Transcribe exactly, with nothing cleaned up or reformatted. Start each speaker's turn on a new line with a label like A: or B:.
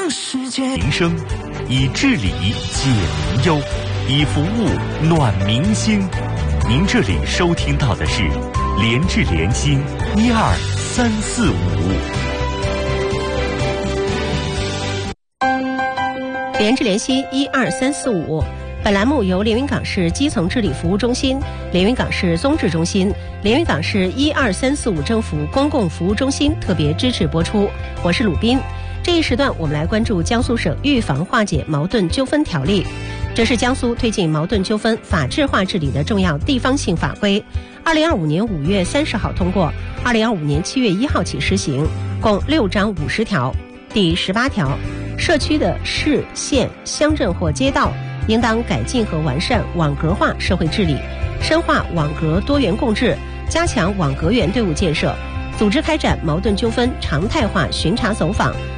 A: 民生，以治理解民忧，以服务暖民心。您这里收听到的是联治联心一二三四五。
B: 联治联心一二三四五。本栏目由连云港市基层治理服务中心、连云港市综治中心、连云港市一二三四五政府公共服务中心特别支持播出。我是鲁斌。这一时段我们来关注江苏省预防化解矛盾纠纷条例，这是江苏推进矛盾纠纷法治化治理的重要地方性法规。二零二五年五月三十号通过，二零二五年七月一号起施行，共六章五十条。第十八条，社区的市、县、乡镇或街道应当改进和完善网格化社会治理，深化网格多元共治，加强网格员队伍建设，组织开展矛盾纠纷常态化巡查走访、